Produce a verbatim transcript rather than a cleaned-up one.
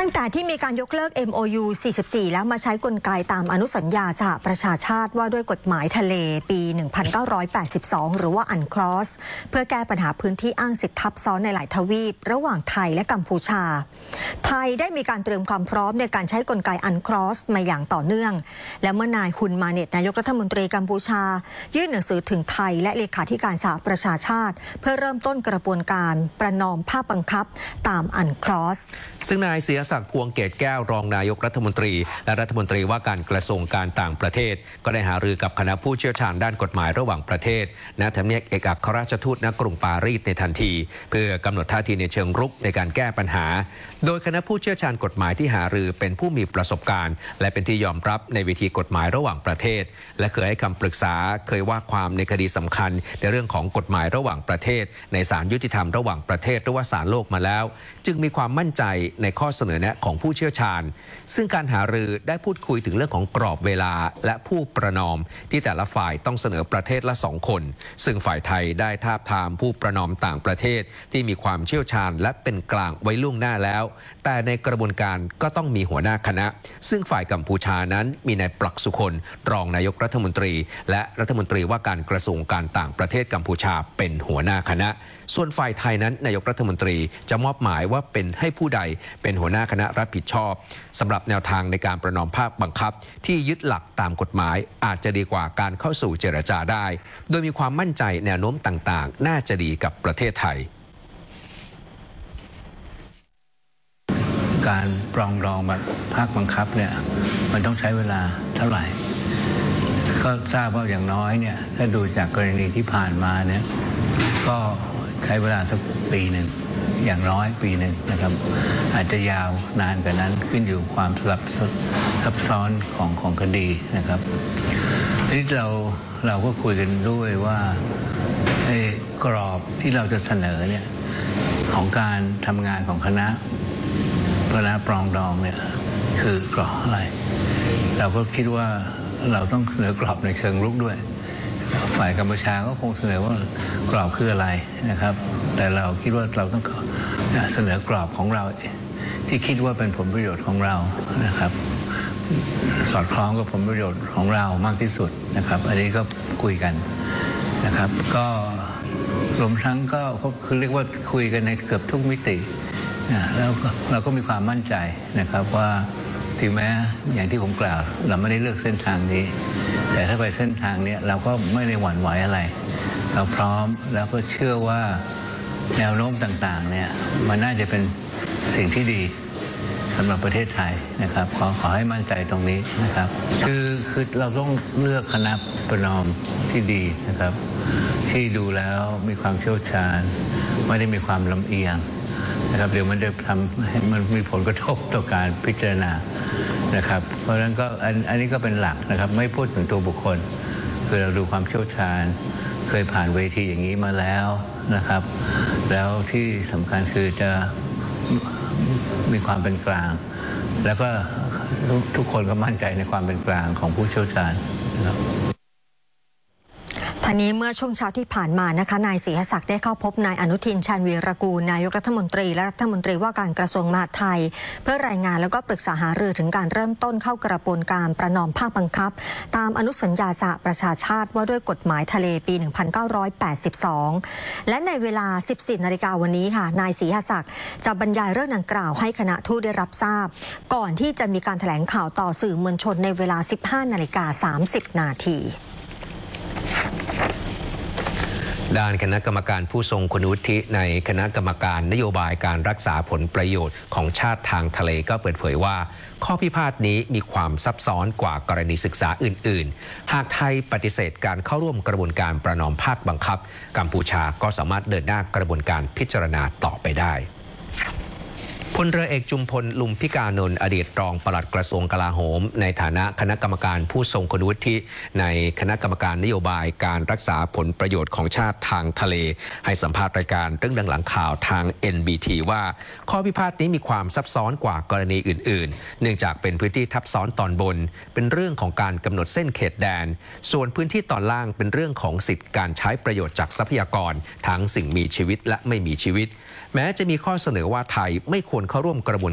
ตั้งแต่ที่มีการยกเลิก เอ็ม โอ ยู สี่สิบสี่ แล้วมาใช้กลไกตามอนุสัญญาสหประชาชาติว่าด้วยกฎหมายทะเลปี หนึ่งพันเก้าร้อยแปดสิบสอง หรือว่า อันคลอส เพื่อแก้ปัญหาพื้นที่อ้างสิทธิทับซ้อนในหลายทวีประหว่างไทยและกัมพูชาไทยได้มีการเตรียมความพร้อมในการใช้กลไกอันคลอสมาอย่างต่อเนื่องและเมื่อนายฮุนมาเนตนายกรัฐมนตรีกัมพูชายื่นหนังสือถึงไทยและเลขาธิการสหประชาชาติเพื่อเริ่มต้นกระบวนการประนอมภาคบังคับตามอันคลอสซึ่งนายเสียศักดิ์พวงเกตแก้วรองนายกรัฐมนตรีและรัฐมนตรีว่าการกระทรวงการต่างประเทศก็ได้หารือกับคณะผู้เชี่ยวชาญด้านกฎหมายระหว่างประเทศณทำเนียบเอกอัครราชทูตณกรุงปารีสในทันทีเพื่อกำหนดท่าทีในเชิงรุกในการแก้ปัญหาโดยคณะผู้เชี่ยวชาญกฎหมายที่หารือเป็นผู้มีประสบการณ์และเป็นที่ยอมรับในเวทีกฎหมายระหว่างประเทศและเคยให้คำปรึกษาเคยว่าความในคดีสำคัญในเรื่องของกฎหมายระหว่างประเทศในศาลยุติธรรมระหว่างประเทศหรือว่าศาลโลกมาแล้วจึงมีความมั่นใจในข้อเสนอแนะของผู้เชี่ยวชาญซึ่งการหารือได้พูดคุยถึงเรื่องของกรอบเวลาและผู้ประนอมที่แต่ละฝ่ายต้องเสนอประเทศละสองคนซึ่งฝ่ายไทยได้ทาบทามผู้ประนอมต่างประเทศที่มีความเชี่ยวชาญและเป็นกลางไว้ล่วงหน้าแล้วแต่ในกระบวนการก็ต้องมีหัวหน้าคณะซึ่งฝ่ายกัมพูชานั้นมีนายปลักสุคนรองนายกรัฐมนตรีและรัฐมนตรีว่าการกระทรวงการต่างประเทศกัมพูชาเป็นหัวหน้าคณะส่วนฝ่ายไทยนั้นนายกรัฐมนตรีจะมอบหมายว่าเป็นให้ผู้ใดเป็นหัวหน้าคณะรับผิดชอบสำหรับแนวทางในการประนอมภาคบังคับที่ยึดหลักตามกฎหมายอาจจะดีกว่าการเข้าสู่เจรจาได้โดยมีความมั่นใจแนวโน้มต่างๆน่าจะดีกับประเทศไทยการปรองดองแบบภาคบังคับเนี่ยมันต้องใช้เวลาเท่าไหร่ก็ทราบว่าอย่างน้อยเนี่ยถ้าดูจากกรณีที่ผ่านมาเนี่ยก็ใช้เวลาสักปีหนึ่งอย่างน้อยปีหนึ่งนะครับอาจจะยาวนานกว่านั้นขึ้นอยู่ความสลับซับซ้อนของของคดีนะครับทีนี้เราเราก็คุยกันด้วยว่าไอ้กรอบที่เราจะเสนอเนี่ยของการทำงานของคณะคณะปรองดองเนี่ยคือกรอบอะไรเราก็คิดว่าเราต้องเสนอกรอบในเชิงรุกด้วยฝ่ายกัมพูชาก็คงเสนอว่ากรอบคืออะไรนะครับแต่เราคิดว่าเราต้องเสนอกรอบของเราที่คิดว่าเป็นผลประโยชน์ของเรานะครับสอดคล้องกับผลประโยชน์ของเรามากที่สุดนะครับอันนี้ก็คุยกันนะครับก็รวมทั้งก็คือเรียกว่าคุยกันในเกือบทุกมิติแล้วเราก็มีความมั่นใจนะครับว่าถึงแม้อย่างที่ผมกล่าวเราไม่ได้เลือกเส้นทางนี้แต่ถ้าไปเส้นทางนี้เราก็ไม่ได้หวั่นไหวอะไรเราพร้อมแล้วก็เชื่อว่าแนวโน้มต่างๆเนี่ยมันน่าจะเป็นสิ่งที่ดีสำหรับประเทศไทยนะครับขอขอให้มั่นใจตรงนี้นะครับคือคือเราต้องเลือกคณะประนอมที่ดีนะครับที่ดูแล้วมีความเชี่ยวชาญไม่ได้มีความลำเอียงนะครับเดี๋ยวมันจะทำให้มันมีผลกระทบต่อการพิจารณานะครับเพราะฉะนั้นก็อันอันนี้ก็เป็นหลักนะครับไม่พูดถึงตัวบุคคลคือเราดูความเชี่ยวชาญเคยผ่านเวทีอย่างนี้มาแล้วนะครับแล้วที่สำคัญคือจะมีความเป็นกลางแล้วก็ทุกคนก็มั่นใจในความเป็นกลางของผู้เชี่ยวชาญนะครับท่านี้เมื่อช่วงเช้าที่ผ่านมานะคะนายศรีหศักดิ์ได้เข้าพบนายอนุทินชาญวีรกูลนายกรัฐมนตรีและรัฐมนตรีว่าการกระทรวงมหาดไทยเพื่อรายงานแล้วก็ปรึกษาหารือถึงการเริ่มต้นเข้ากระบวนการประนอมภาคบังคับตามอนุสัญญาสหประชาชาติว่าด้วยกฎหมายทะเลปี หนึ่งพันเก้าร้อยแปดสิบสอง และในเวลา สิบสี่นาฬิกาวันนี้ค่ะนายศรีหศักดิ์จะบรรยายเรื่องดังกล่าวให้คณะทูตได้รับทราบก่อนที่จะมีการแถลงข่าวต่อสื่อมวลชนในเวลา สิบห้านาฬิกาสามสิบนาทีด้านคณะกรรมการผู้ทรงคุณวุฒิในคณะกรรมการนโยบายการรักษาผลประโยชน์ของชาติทางทะเลก็เปิดเผยว่าข้อพิพาทนี้มีความซับซ้อนกว่ากรณีศึกษาอื่นๆหากไทยปฏิเสธการเข้าร่วมกระบวนการประนอมภาคบังคับกัมพูชาก็สามารถเดินหน้ากระบวนการพิจารณาต่อไปได้พลเรือเอกจุมพลลุมพิกานนท์อดีตรองปลัดกระทรวงกลาโหมในฐานะคณะกรรมการผู้ทรงคุณวุฒิในคณะกรรมการนโยบายการรักษาผลประโยชน์ของชาติทางทะเลให้สัมภาษณ์รายการเรื่องดังหลังข่าวทาง เอ็น บี ที ว่าข้อพิพาทนี้มีความซับซ้อนกว่ากรณีอื่นๆเนื่องจากเป็นพื้นที่ทับซ้อนตอนบนเป็นเรื่องของการกำหนดเส้นเขตแดนส่วนพื้นที่ตอนล่างเป็นเรื่องของสิทธิการใช้ประโยชน์จากทรัพยากรทั้งสิ่งมีชีวิตและไม่มีชีวิตแม้จะมีข้อเสนอว่าไทยไม่ควรเข้าร่วมกระบวน